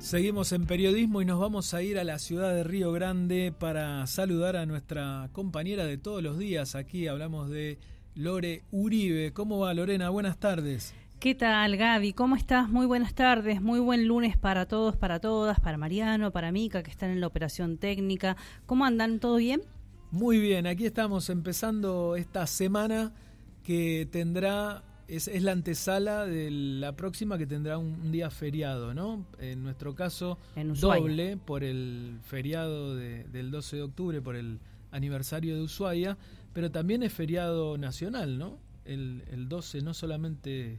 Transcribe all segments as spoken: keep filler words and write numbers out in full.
Seguimos en periodismo y nos vamos a ir a la ciudad de Río Grande para saludar a nuestra compañera de todos los días. Aquí hablamos de Lore Uribe. ¿Cómo va, Lorena? Buenas tardes. ¿Qué tal, Gaby? ¿Cómo estás? Muy buenas tardes, muy buen lunes para todos, para todas, para Mariano, para Mica, que están en la operación técnica. ¿Cómo andan? ¿Todo bien? Muy bien, aquí estamos empezando esta semana que tendrá... Es, es la antesala de la próxima, que tendrá un, un día feriado, ¿no? En nuestro caso, doble por el feriado de, del doce de octubre, por el aniversario de Ushuaia, pero también es feriado nacional, ¿no? El, el doce, no solamente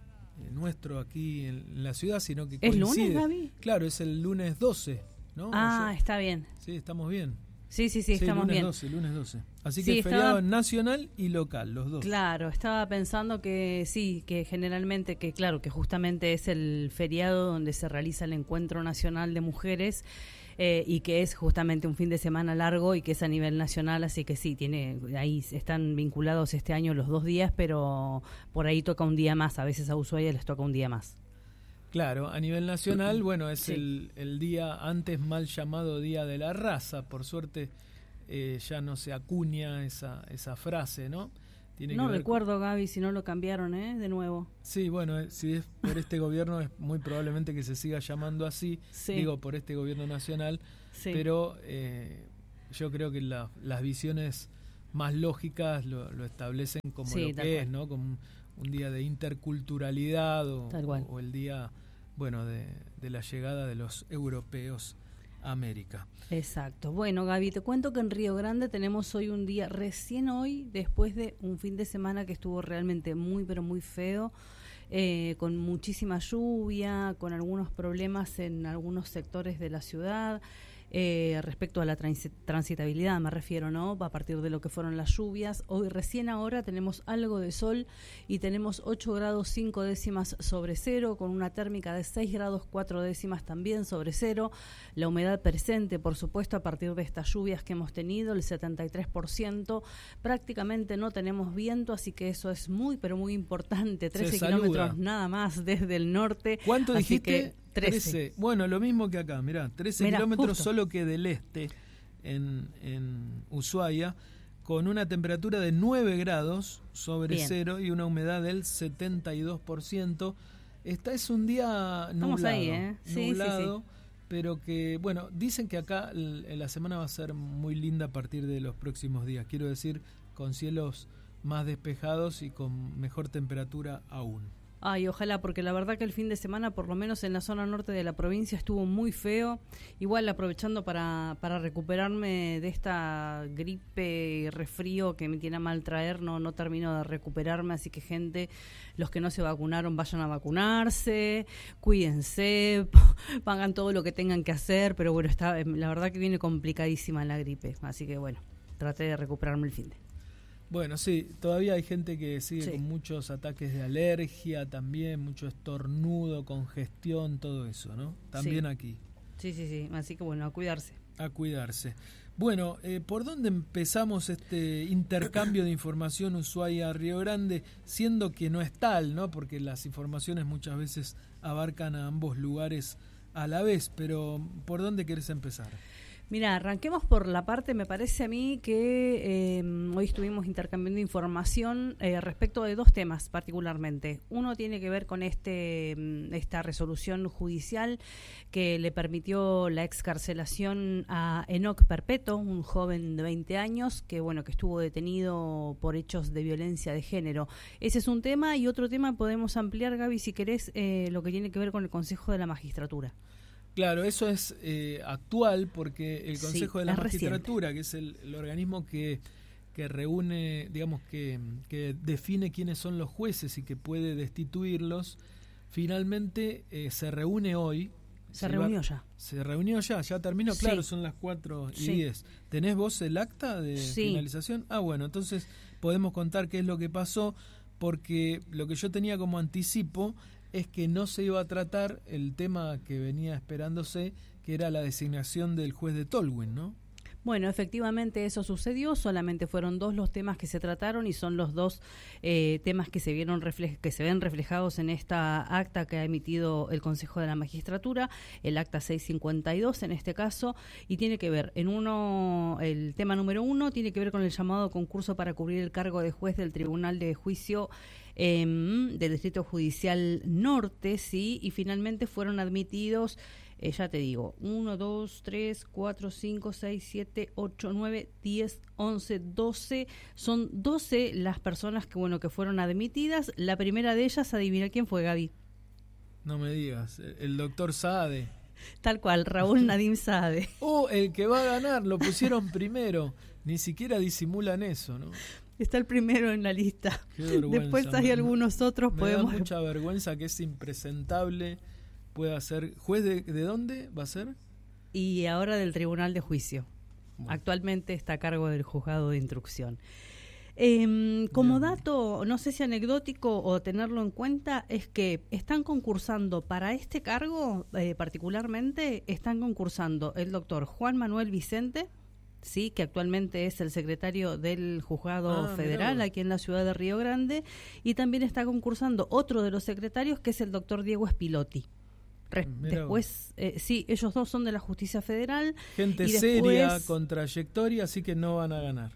nuestro aquí en la ciudad, sino que coincide. ¿Es lunes, Gaby? Claro, es el lunes doce, ¿no? Ah, Yo, está bien. Sí, estamos bien. Sí, sí, sí, estamos lunes bien. doce, lunes doce. Así sí, que estaba, feriado nacional y local, los dos. Claro, estaba pensando que sí, que generalmente, que claro, que justamente es el feriado donde se realiza el Encuentro Nacional de Mujeres eh, y que es justamente un fin de semana largo y que es a nivel nacional, así que sí, tiene ahí están vinculados este año los dos días, pero por ahí toca un día más, a veces a Ushuaia les toca un día más. Claro, a nivel nacional, bueno, es sí. el, el día antes mal llamado Día de la Raza. Por suerte eh, ya no se acuña esa esa frase, ¿no? Tiene no que ver recuerdo, con... Gaby, si no lo cambiaron, ¿eh? De nuevo. Sí, bueno, eh, si es por este gobierno es muy probablemente que se siga llamando así, sí. digo, por este gobierno nacional, sí. pero eh, yo creo que la, las visiones más lógicas lo, lo establecen como sí, lo que es, ¿no? Como un, un día de interculturalidad o, o, o el día... bueno, de, de la llegada de los europeos a América. Exacto. Bueno, Gaby, te cuento que en Río Grande tenemos hoy un día, recién hoy, después de un fin de semana que estuvo realmente muy, pero muy feo, eh, con muchísima lluvia, con algunos problemas en algunos sectores de la ciudad, eh, respecto a la trans- transitabilidad, me refiero, ¿no? A partir de lo que fueron las lluvias. Hoy, recién ahora, tenemos algo de sol y tenemos ocho grados cinco décimas sobre cero, con una térmica de seis grados cuatro décimas también sobre cero. La humedad presente, por supuesto, a partir de estas lluvias que hemos tenido, el setenta y tres por ciento. Prácticamente no tenemos viento, así que eso es muy, pero muy importante. trece kilómetros nada más desde el norte. ¿Cuánto así dijiste? Que trece. trece. Bueno, lo mismo que acá, mirá, trece mirá, kilómetros justo. solo que del este, en, en Ushuaia, con una temperatura de nueve grados sobre Bien. cero y una humedad del setenta y dos por ciento. Esta es un día nublado, Estamos ahí, ¿eh? Sí, nublado, sí, sí. pero que, bueno, dicen que acá l- la semana va a ser muy linda a partir de los próximos días. Quiero decir, con cielos más despejados y con mejor temperatura aún. Ay, ojalá, porque la verdad que el fin de semana, por lo menos en la zona norte de la provincia, estuvo muy feo. Igual aprovechando para, para recuperarme de esta gripe y resfrío que me tiene a mal traer, no, no termino de recuperarme, así que gente, los que no se vacunaron, vayan a vacunarse, cuídense, hagan todo lo que tengan que hacer, pero bueno, está, la verdad que viene complicadísima la gripe, así que bueno, traté de recuperarme el fin de. Bueno, sí, todavía hay gente que sigue sí. con muchos ataques de alergia también, mucho estornudo, congestión, todo eso, ¿no? También sí. aquí. Sí, sí, sí, así que bueno, a cuidarse. A cuidarse. Bueno, eh, ¿por dónde empezamos este intercambio de información Ushuaia-Río Grande? Siendo que no es tal, ¿no? Porque las informaciones muchas veces abarcan a ambos lugares a la vez, pero ¿por dónde querés empezar? Mira, arranquemos por la parte, me parece a mí que eh, hoy estuvimos intercambiando información eh, respecto de dos temas particularmente. Uno tiene que ver con este esta resolución judicial que le permitió la excarcelación a Enoc Perpeto, un joven de veinte años que bueno que estuvo detenido por hechos de violencia de género. Ese es un tema, y otro tema podemos ampliar, Gaby, si querés, eh, lo que tiene que ver con el Consejo de la Magistratura. Claro, eso es eh, actual porque el Consejo sí, de la es Magistratura, reciente. que es el, el organismo que, que reúne, digamos, que, que define quiénes son los jueces y que puede destituirlos, finalmente eh, se reúne hoy. Se, se reunió va, ya. Se reunió ya, ya terminó, sí. Claro, son las cuatro y sí. diez. ¿Tenés vos el acta de sí. finalización? Ah, bueno, entonces podemos contar qué es lo que pasó, porque lo que yo tenía como anticipo es que no se iba a tratar el tema que venía esperándose, que era la designación del juez de Tolwyn, ¿no? Bueno, efectivamente eso sucedió, solamente fueron dos los temas que se trataron y son los dos eh, temas que se vieron refle- que se ven reflejados en esta acta que ha emitido el Consejo de la Magistratura, el acta seiscientos cincuenta y dos en este caso, y tiene que ver, en uno, el tema número uno tiene que ver con el llamado concurso para cubrir el cargo de juez del Tribunal de Juicio eh, del Distrito Judicial Norte, sí, y finalmente fueron admitidos. Eh, ya te digo, uno, dos, tres, cuatro, cinco, seis, siete, ocho, nueve, diez, once, doce. Son doce las personas que, bueno, que fueron admitidas. La primera de ellas, adivina quién fue, Gaby. No me digas, el doctor Saade. Tal cual, Raúl Nadim Saade. Oh, el que va a ganar, lo pusieron primero. Ni siquiera disimulan eso, ¿no? Está el primero en la lista. Qué vergüenza. Después hay me, algunos otros. Me podemos da mucha vergüenza que es impresentable. Pueda ser juez de, de dónde va a ser, y ahora del Tribunal de Juicio. Bueno. Actualmente está a cargo del juzgado de instrucción. Eh, como Bien. dato, no sé si anecdótico o tenerlo en cuenta, es que están concursando para este cargo, eh, particularmente, están concursando el doctor Juan Manuel Vicente, sí, que actualmente es el secretario del Juzgado ah, Federal aquí en la ciudad de Río Grande, y también está concursando otro de los secretarios, que es el doctor Diego Espilotti. Res- después, eh, sí, ellos dos son de la Justicia Federal. Gente y seria, después, con trayectoria, así que no van a ganar.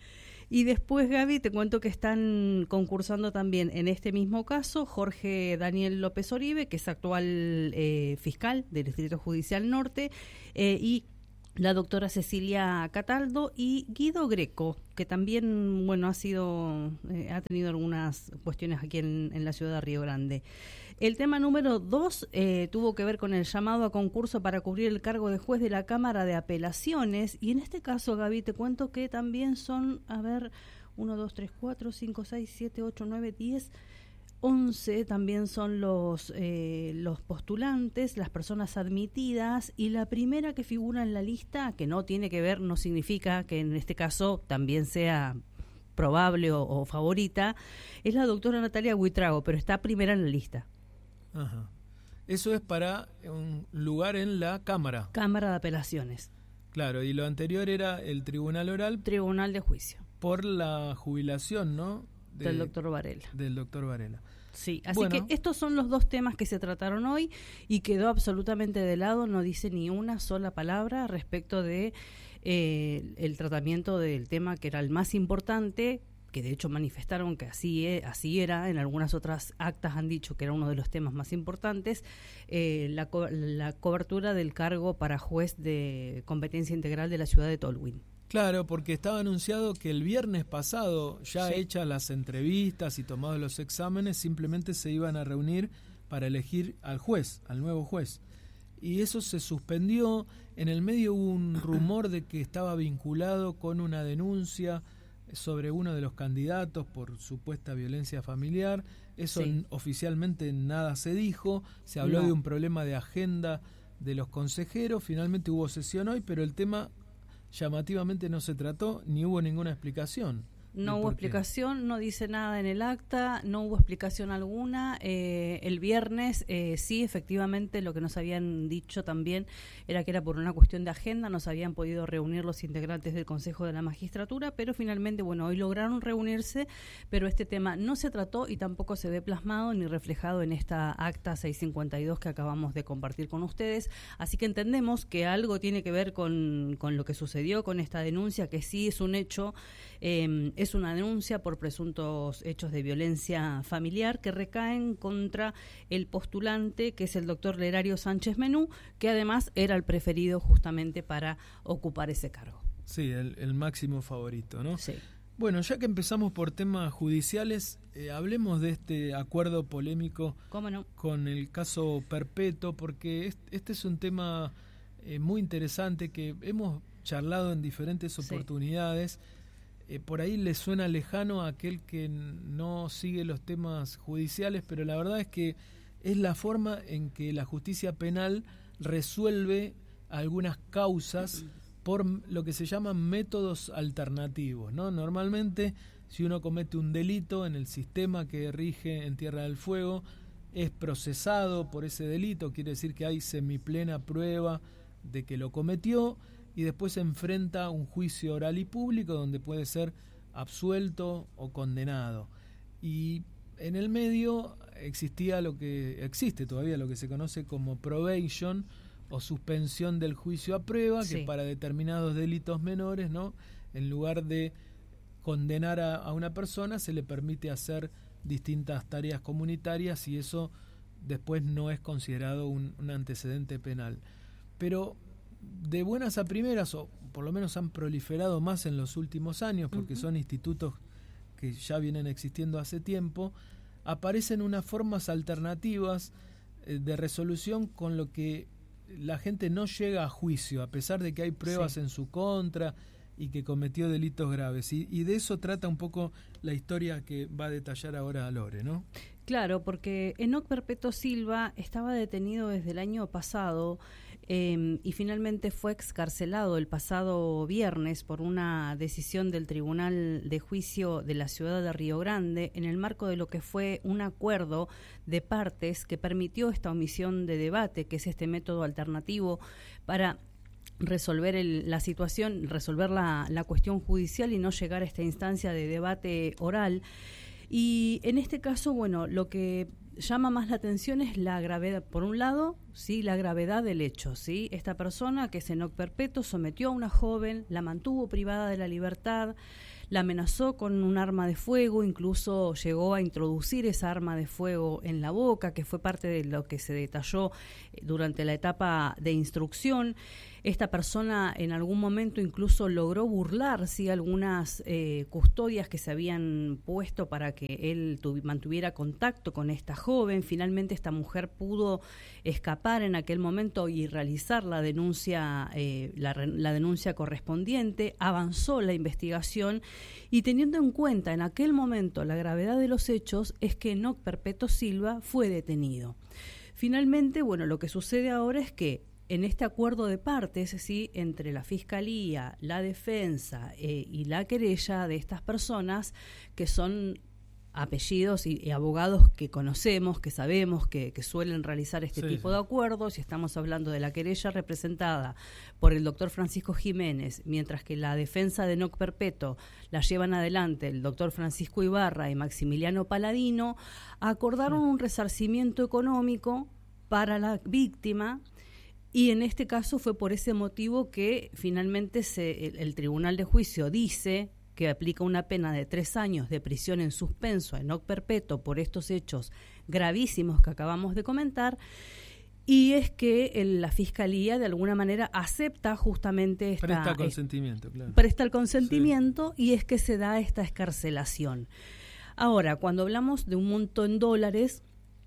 Y después, Gaby, te cuento que están concursando también en este mismo caso Jorge Daniel López Oribe, que es actual eh, fiscal del Distrito Judicial Norte, eh, y la doctora Cecilia Cataldo y Guido Greco, que también, bueno, ha sido, eh, ha tenido algunas cuestiones aquí en, en la ciudad de Río Grande. El tema número dos eh, tuvo que ver con el llamado a concurso para cubrir el cargo de juez de la Cámara de Apelaciones, y en este caso, Gaby, te cuento que también son, a ver, uno, dos, tres, cuatro, cinco, seis, siete, ocho, nueve, diez, once también son los, eh, los postulantes, las personas admitidas, y la primera que figura en la lista, que no tiene que ver, no significa que en este caso también sea probable o, o favorita, es la doctora Natalia Buitrago, pero está primera en la lista. Ajá. Eso es para un lugar en la Cámara. Cámara de Apelaciones. Claro, y lo anterior era el Tribunal Oral. Tribunal de Juicio. Por la jubilación, ¿no? De, del doctor Varela. Del doctor Varela. Sí, así bueno. que estos son los dos temas que se trataron hoy y quedó absolutamente de lado, no dice ni una sola palabra respecto de eh, el tratamiento del tema que era el más importante, que de hecho manifestaron que así, es, así era, en algunas otras actas han dicho que era uno de los temas más importantes, eh, la, co- la cobertura del cargo para juez de competencia integral de la ciudad de Tolwyn. Claro, porque estaba anunciado que el viernes pasado, ya sí. hechas las entrevistas y tomados los exámenes, simplemente se iban a reunir para elegir al juez, al nuevo juez. Y eso se suspendió. En el medio hubo un rumor de que estaba vinculado con una denuncia sobre uno de los candidatos por supuesta violencia familiar. Eso sí. n- oficialmente nada se dijo. Se habló no. de un problema de agenda de los consejeros. Finalmente hubo sesión hoy, pero el tema llamativamente no se trató, ni hubo ninguna explicación. No hubo explicación, no dice nada en el acta, no hubo explicación alguna. Eh, el viernes, eh, sí, efectivamente, lo que nos habían dicho también era que era por una cuestión de agenda, no se habían podido reunir los integrantes del Consejo de la Magistratura, pero finalmente, bueno, hoy lograron reunirse, pero este tema no se trató y tampoco se ve plasmado ni reflejado en esta acta seiscientos cincuenta y dos que acabamos de compartir con ustedes. Así que entendemos que algo tiene que ver con, con lo que sucedió con esta denuncia, que sí es un hecho, eh, es una denuncia por presuntos hechos de violencia familiar que recaen contra el postulante, que es el doctor Lerario Sánchez Menú, que además era el preferido justamente para ocupar ese cargo. Sí, el, el máximo favorito, ¿no? Sí. Bueno, ya que empezamos por temas judiciales, eh, hablemos de este acuerdo polémico. ¿Cómo no? Con el caso Perpetuo, porque este es un tema eh, muy interesante que hemos charlado en diferentes oportunidades. Sí. Eh, por ahí le suena lejano a aquel que no sigue los temas judiciales, pero la verdad es que es la forma en que la justicia penal resuelve algunas causas por lo que se llaman métodos alternativos, ¿no? Normalmente, si uno comete un delito en el sistema que rige en Tierra del Fuego, es procesado por ese delito, quiere decir que hay semiplena prueba de que lo cometió, y después se enfrenta a un juicio oral y público donde puede ser absuelto o condenado. Y en el medio existía lo que existe todavía lo que se conoce como probation o suspensión del juicio a prueba, sí. que para determinados delitos menores, ¿no?, en lugar de condenar a, a una persona se le permite hacer distintas tareas comunitarias y eso después no es considerado un, un antecedente penal. Pero de buenas a primeras, o por lo menos han proliferado más en los últimos años, porque uh-huh. son institutos que ya vienen existiendo hace tiempo, aparecen unas formas alternativas eh, de resolución con lo que la gente no llega a juicio, a pesar de que hay pruebas sí. en su contra y que cometió delitos graves. Y, y de eso trata un poco la historia que va a detallar ahora Lore, ¿no? Claro, porque Enoc Perpeto Silva estaba detenido desde el año pasado eh, y finalmente fue excarcelado el pasado viernes por una decisión del Tribunal de Juicio de la ciudad de Río Grande en el marco de lo que fue un acuerdo de partes que permitió esta omisión de debate, que es este método alternativo para resolver el, la situación, resolver la, la cuestión judicial y no llegar a esta instancia de debate oral. Y en este caso, bueno, lo que llama más la atención es la gravedad, por un lado, sí, la gravedad del hecho, sí. Esta persona, que es Enoc Perpeto, sometió a una joven, la mantuvo privada de la libertad, la amenazó con un arma de fuego, incluso llegó a introducir esa arma de fuego en la boca, que fue parte de lo que se detalló durante la etapa de instrucción. Esta persona en algún momento incluso logró burlar, sí, algunas eh, custodias que se habían puesto para que él tuvi- mantuviera contacto con esta joven. Finalmente esta mujer pudo escapar en aquel momento y realizar la denuncia, eh, la, la denuncia correspondiente. Avanzó la investigación y, teniendo en cuenta en aquel momento la gravedad de los hechos, es que Enoc Perpeto Silva fue detenido. Finalmente, bueno, lo que sucede ahora es que en este acuerdo de partes, sí, entre la Fiscalía, la Defensa eh, y la querella de estas personas, que son apellidos y, y abogados que conocemos, que sabemos que, que suelen realizar este sí, tipo sí. de acuerdos, y estamos hablando de la querella representada por el doctor Francisco Jiménez, mientras que la defensa de Enoc Perpeto la llevan adelante el doctor Francisco Ibarra y Maximiliano Paladino, acordaron sí. un resarcimiento económico para la víctima. Y en este caso fue por ese motivo que finalmente se, el, el Tribunal de Juicio dice que aplica una pena de tres años de prisión en suspenso a Enoc Perpeto por estos hechos gravísimos que acabamos de comentar, y es que el, la Fiscalía de alguna manera acepta justamente esta... Presta consentimiento, claro. Presta el consentimiento sí. y es que se da esta excarcelación. Ahora, cuando hablamos de un monto en dólares...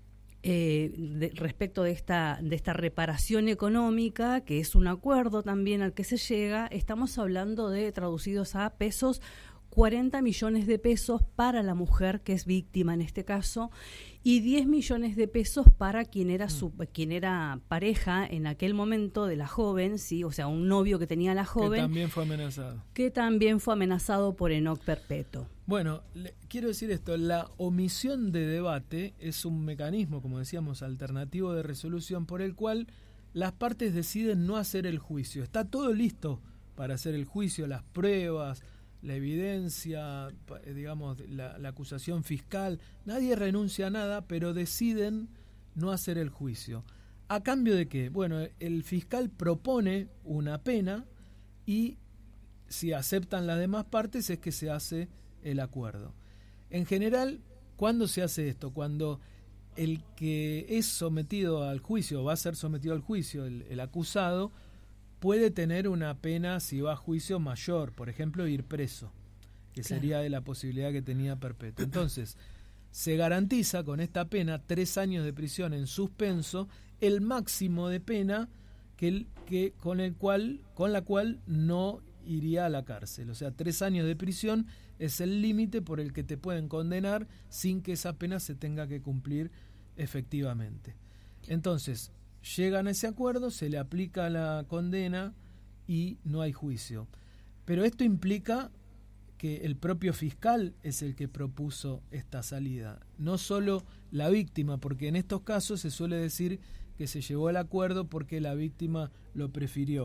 Eh, de, respecto de esta de esta reparación económica, que es un acuerdo también al que se llega, estamos hablando de, traducidos a pesos, cuarenta millones de pesos para la mujer que es víctima en este caso, y diez millones de pesos para quien era su quien era pareja en aquel momento de la joven, sí, o sea, un novio que tenía la joven, que también fue amenazado. Que también fue amenazado por Enoc Perpeto. Bueno, le, quiero decir esto, la omisión de debate es un mecanismo, como decíamos, alternativo de resolución por el cual las partes deciden no hacer el juicio. Está todo listo para hacer el juicio, las pruebas, la evidencia, digamos, la, la acusación fiscal. Nadie renuncia a nada, pero deciden no hacer el juicio. ¿A cambio de qué? Bueno, el fiscal propone una pena y si aceptan las demás partes es que se hace el acuerdo. En general, ¿cuándo se hace esto? Cuando el que es sometido al juicio, va a ser sometido al juicio, el, el acusado, puede tener una pena, si va a juicio, mayor, por ejemplo, ir preso, que claro. sería de la posibilidad que tenía Perpeto. Entonces, se garantiza con esta pena tres años de prisión en suspenso, el máximo de pena que, el, que con el cual, con la cual no iría a la cárcel. O sea, tres años de prisión es el límite por el que te pueden condenar sin que esa pena se tenga que cumplir efectivamente. Entonces, llegan a ese acuerdo, se le aplica la condena y no hay juicio. Pero esto implica que el propio fiscal es el que propuso esta salida, no solo la víctima, porque en estos casos se suele decir que se llegó al acuerdo porque la víctima lo prefirió.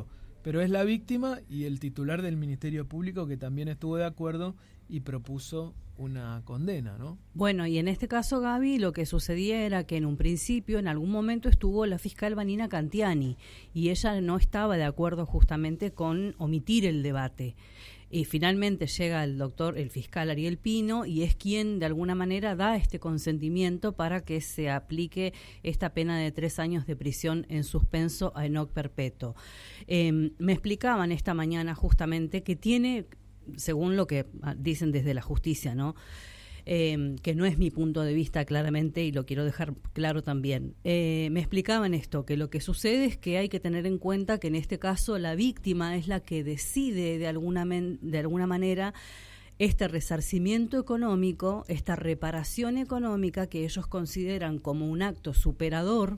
pero es la víctima y el titular del Ministerio Público que también estuvo de acuerdo y propuso una condena, ¿no? Bueno, y en este caso, Gaby, lo que sucedía era que en un principio, en algún momento estuvo la fiscal Vanina Cantiani y ella no estaba de acuerdo justamente con omitir el debate. Y finalmente llega el doctor, el fiscal Ariel Pino, y es quien de alguna manera da este consentimiento para que se aplique esta pena de tres años de prisión en suspenso a Enoc Perpeto. Eh, me explicaban esta mañana justamente que tiene, según lo que dicen desde la justicia, ¿no? Eh, que no es mi punto de vista claramente y lo quiero dejar claro también. Eh, me explicaban esto, que lo que sucede es que hay que tener en cuenta que en este caso la víctima es la que decide de alguna, men- de alguna manera este resarcimiento económico, esta reparación económica que ellos consideran como un acto superador,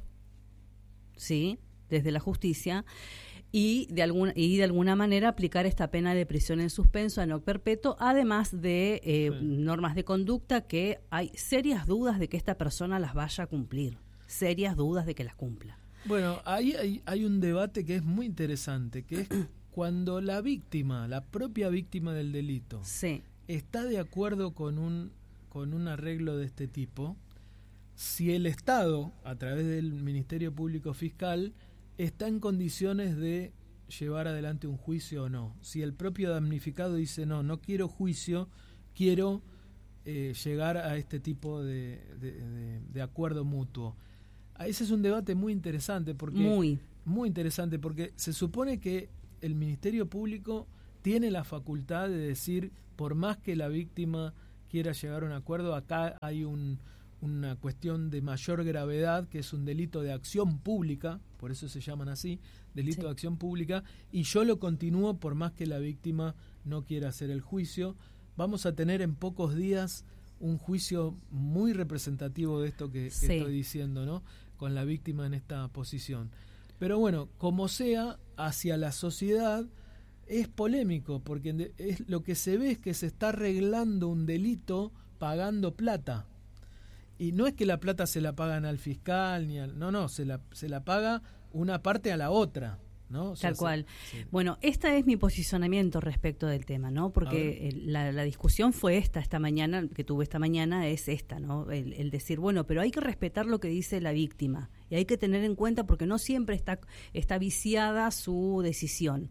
¿sí?, desde la justicia, y de alguna y de alguna manera aplicar esta pena de prisión en suspenso a no perpetuo, además de eh, sí. normas de conducta que hay serias dudas de que esta persona las vaya a cumplir, serias dudas de que las cumpla. Bueno, ahí hay, hay un debate que es muy interesante, que es cuando la víctima, la propia víctima del delito, sí. está de acuerdo con un, con un arreglo de este tipo, si el Estado, a través del Ministerio Público Fiscal, está en condiciones de llevar adelante un juicio o no. Si el propio damnificado dice no, no quiero juicio, quiero eh, llegar a este tipo de, de, de, de acuerdo mutuo. Ese es un debate muy interesante porque muy. muy interesante porque se supone que el Ministerio Público tiene la facultad de decir, por más que la víctima quiera llegar a un acuerdo, acá hay un una cuestión de mayor gravedad, que es un delito de acción pública, por eso se llaman así, delito sí. de acción pública, y yo lo continúo por más que la víctima no quiera hacer el juicio. Vamos a tener en pocos días un juicio muy representativo de esto que, que sí. estoy diciendo, ¿no?, con la víctima en esta posición. Pero bueno, como sea, hacia la sociedad es polémico, porque es, lo que se ve es que se está arreglando un delito pagando plata. Y no es que la plata se la pagan al fiscal, ni al, no, no, se la, se la paga una parte a la otra, ¿no? O sea, Tal cual. Se, sí. Bueno, este es mi posicionamiento respecto del tema, ¿no? Porque la, la discusión fue esta, esta mañana, que tuve esta mañana, es esta, ¿no? El, el decir, bueno, pero hay que respetar lo que dice la víctima y hay que tener en cuenta porque no siempre está, está viciada su decisión.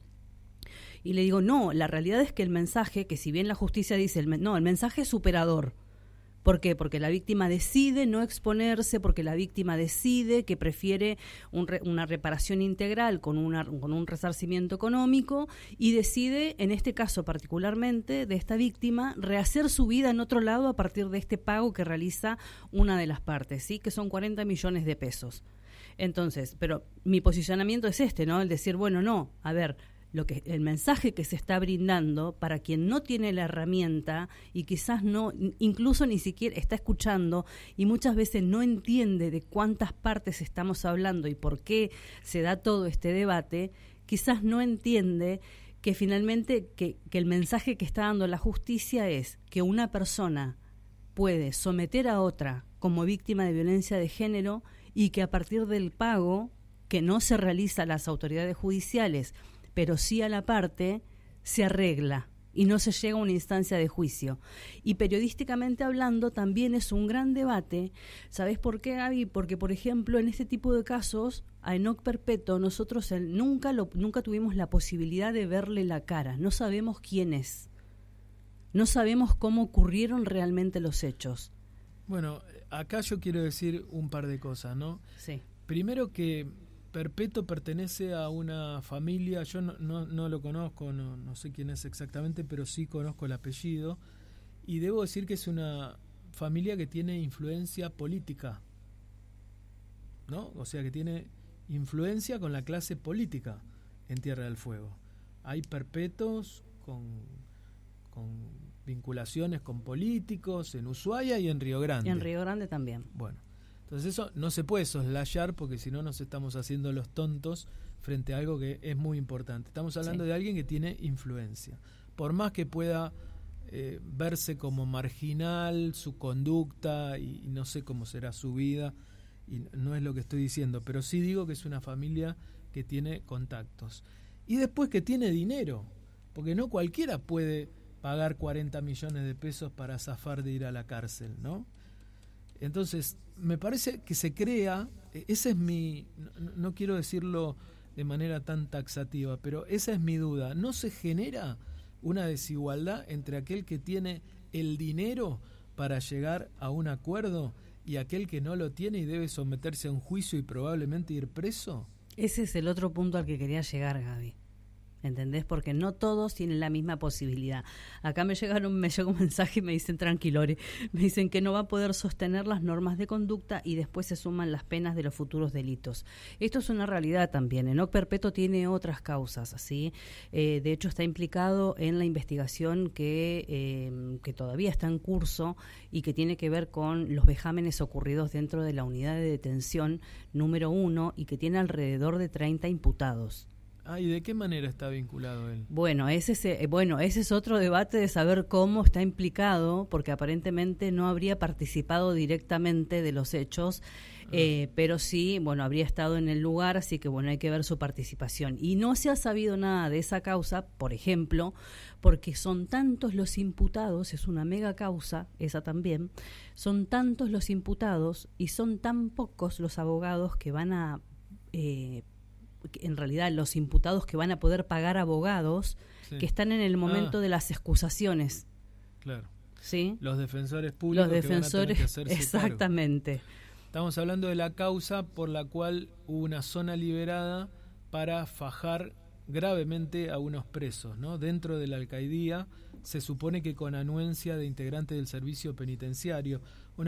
Y le digo, no, la realidad es que el mensaje, que si bien la justicia dice, el, no, el mensaje es superador. ¿Por qué? Porque la víctima decide no exponerse, porque la víctima decide que prefiere un re, una reparación integral con, una, con un resarcimiento económico y decide, en este caso particularmente de esta víctima, rehacer su vida en otro lado a partir de este pago que realiza una de las partes, ¿sí?, que son cuarenta millones de pesos. Entonces, pero mi posicionamiento es este, ¿no? El decir, bueno, no, a ver, lo que el mensaje que se está brindando para quien no tiene la herramienta y quizás no, incluso ni siquiera está escuchando y muchas veces no entiende de cuántas partes estamos hablando y por qué se da todo este debate, quizás no entiende que finalmente que, que el mensaje que está dando la justicia es que una persona puede someter a otra como víctima de violencia de género y que a partir del pago que no se realiza a las autoridades judiciales, pero sí a la parte, se arregla y no se llega a una instancia de juicio. Y periodísticamente hablando también es un gran debate. ¿Sabés por qué, Gaby? Porque, por ejemplo, en este tipo de casos, a Enoc Perpeto, nosotros él, nunca, lo, nunca tuvimos la posibilidad de verle la cara. No sabemos quién es. No sabemos cómo ocurrieron realmente los hechos. Bueno, acá yo quiero decir un par de cosas, ¿no? Sí. Primero que Perpeto pertenece a una familia, yo no, no, no lo conozco, no, no sé quién es exactamente, pero sí conozco el apellido, y debo decir que es una familia que tiene influencia política, ¿no? O sea, que tiene influencia con la clase política en Tierra del Fuego. Hay perpetuos con, con vinculaciones con políticos en Ushuaia y en Río Grande. Y en Río Grande también. Bueno. Entonces eso no se puede soslayar porque si no nos estamos haciendo los tontos frente a algo que es muy importante. Estamos hablando sí. de alguien que tiene influencia. Por más que pueda eh, verse como marginal su conducta y, y no sé cómo será su vida, y no es lo que estoy diciendo, pero sí digo que es una familia que tiene contactos. y después que tiene dinero, porque no cualquiera puede pagar cuarenta millones de pesos para zafar de ir a la cárcel, ¿no? Entonces, me parece que se crea, ese es mi, no, no quiero decirlo de manera tan taxativa, pero esa es mi duda, ¿no se genera una desigualdad entre aquel que tiene el dinero para llegar a un acuerdo y aquel que no lo tiene y debe someterse a un juicio y probablemente ir preso? Ese es el otro punto al que quería llegar, Gaby. ¿Entendés? Porque no todos tienen la misma posibilidad. Acá me llegaron, me llegó un mensaje y me dicen, tranquilore, me dicen que no va a poder sostener las normas de conducta y después se suman las penas de los futuros delitos. Esto es una realidad también. El no perpetuo tiene otras causas, ¿sí? Eh, de hecho, está implicado en la investigación que, eh, que todavía está en curso y que tiene que ver con los vejámenes ocurridos dentro de la unidad de detención número uno y que tiene alrededor de treinta imputados. Ah, ¿y de qué manera está vinculado él? Bueno, ese es, eh, bueno, ese es otro debate de saber cómo está implicado, porque aparentemente no habría participado directamente de los hechos, ah. eh, pero sí, bueno, habría estado en el lugar, así que bueno, hay que ver su participación. Y no se ha sabido nada de esa causa, por ejemplo, porque son tantos los imputados, es una mega causa, esa también, son tantos los imputados y son tan pocos los abogados que van a... Eh, en realidad los imputados que van a poder pagar abogados, sí, que están en el momento ah. de las excusaciones. Claro. ¿Sí? Los defensores públicos. Los defensores, que van a tener que hacerse exactamente. cargo. Estamos hablando de la causa por la cual hubo una zona liberada para fajar gravemente a unos presos, ¿no? Dentro de la alcaidía, se supone que con anuencia de integrantes del servicio penitenciario. Una